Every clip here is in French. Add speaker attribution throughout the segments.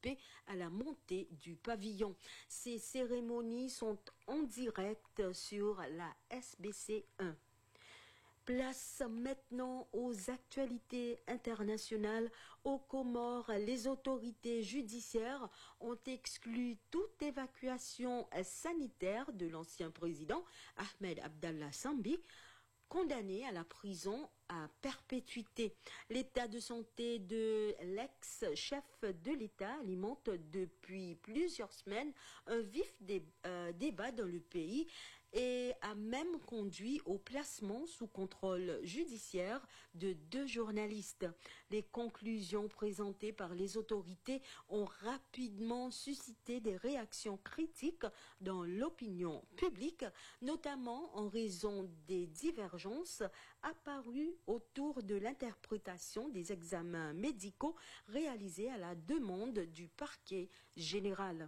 Speaker 1: participer à la montée du pavillon. Ces cérémonies sont en direct sur la SBC 1. Place maintenant aux actualités internationales. Aux Comores, les autorités judiciaires ont exclu toute évacuation sanitaire de l'ancien président Ahmed Abdallah Sambi, condamné à la prison à perpétuité. L'état de santé de l'ex-chef de l'État alimente depuis plusieurs semaines un vif débat dans le pays et a même conduit au placement sous contrôle judiciaire de 2 journalistes. Les conclusions présentées par les autorités ont rapidement suscité des réactions critiques dans l'opinion publique, notamment en raison des divergences apparues autour de l'interprétation des examens médicaux réalisés à la demande du parquet général.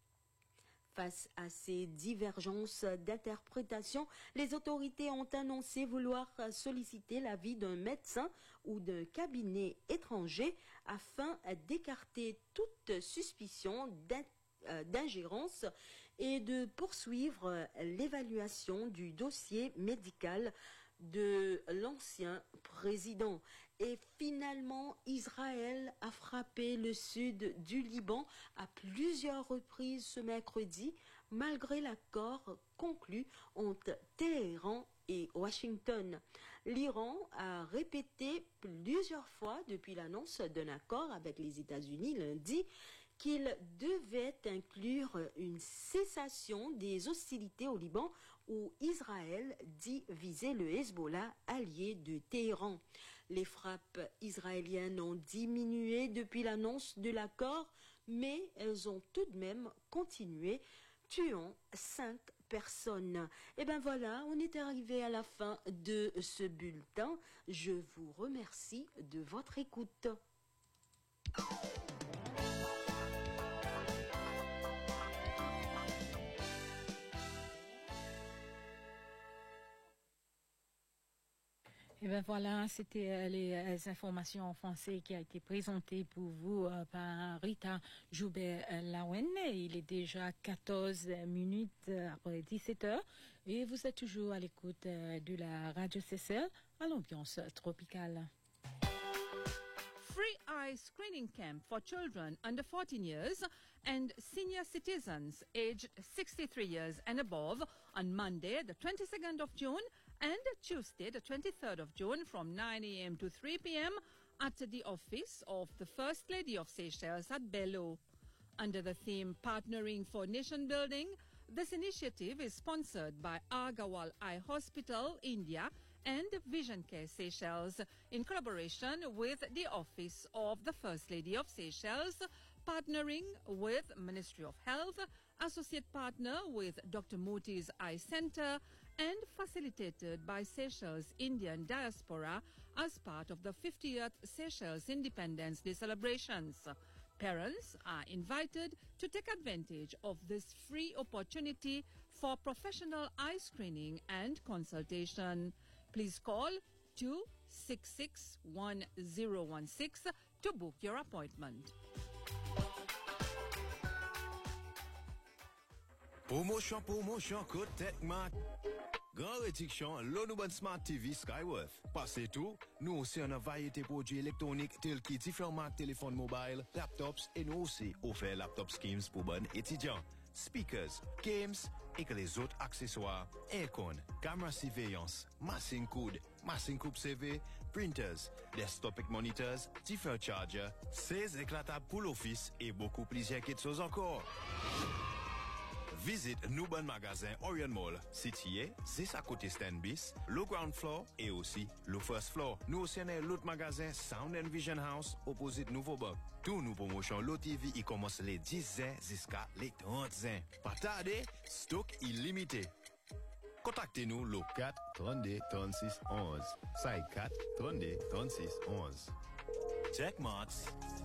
Speaker 1: Face à ces divergences d'interprétation, les autorités ont annoncé vouloir solliciter l'avis d'un médecin ou d'un cabinet étranger afin d'écarter toute suspicion d'ingérence et de poursuivre l'évaluation du dossier médical de l'ancien président. Et finalement, Israël a frappé le sud du Liban à plusieurs reprises ce mercredi, malgré l'accord conclu entre Téhéran et Washington. L'Iran a répété plusieurs fois depuis l'annonce d'un accord avec les États-Unis lundi qu'il devait inclure une cessation des hostilités au Liban où Israël dit viser le Hezbollah, allié de Téhéran. Les frappes israéliennes ont diminué depuis l'annonce de l'accord, mais elles ont tout de même continué, tuant 5 personnes. Et ben voilà, on est arrivé à la fin de ce bulletin. Je vous remercie de votre écoute.
Speaker 2: Et ben voilà, c'était les informations en français qui a été présentées pour vous par Rita Joubert-Lawen. Il est déjà 14 minutes après 17 heures et vous êtes toujours à l'écoute de la radio CCL à l'ambiance tropicale.
Speaker 3: Free eye screening camp for children under 14 years and senior citizens aged 63 years and above on Monday, the 22nd of June and Tuesday, the 23rd of June from 9 a.m. to 3 p.m. at the office of the First Lady of Seychelles at Bello. Under the theme Partnering for Nation Building, this initiative is sponsored by Agarwal Eye Hospital, India, and Vision Care Seychelles in collaboration with the Office of the First Lady of Seychelles, partnering with Ministry of Health, associate partner with Dr. Moti's Eye Center, and facilitated by Seychelles Indian Diaspora as part of the 50th Seychelles Independence Day celebrations. Parents are invited to take advantage of this free opportunity for professional eye screening and consultation. Please call 266-1016 to book your appointment.
Speaker 4: Promotion, côte tête, man. Grand réduction, l'eau nous bonne Smart TV Skyworth. Passez tout, nous aussi on a variété produits électroniques tels que différents marques téléphones mobiles, laptops et nous aussi offert laptop schemes pour bonnes étudiants. Speakers, games et que les autres accessoires, aircon, caméra surveillance, machine coupe CV, printers, desktop monitors, différents chargers, 16 éclatables pour l'office et beaucoup plusieurs de choses encore. Visite nous bon magasin Orion Mall, situé 6 à côté Stanbis, le ground floor et aussi le first floor. Nous aussi avons l'autre magasin Sound and Vision House, opposite Nouveau Bob. Tous nos promotions LoTV, ils commencent les 10 ans jusqu'à les 30 ans. Pas tarder, stock illimité. Contactez-nous le 4 32 36 11. 4 32 36 11. Check Marks.